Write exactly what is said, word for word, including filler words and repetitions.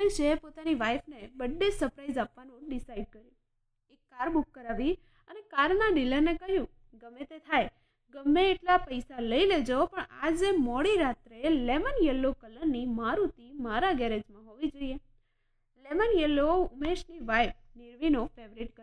ઉમેશે પોતાની વાઈફને birthday surprise આપવાનું decide કર્યું. એક કાર બુક કરાવી અને કારના ડીલરને કહ્યું, ગમે તે થાય, ગમે એટલા પૈસા લઈ લેજો, પણ આજે મોડી રાત્રે લેમન યલો કલરની મારુતિ મારા ગેરેજમાં હોવી જોઈએ. Lemon yellow ઉમેશની wife નિર્વીનો favourite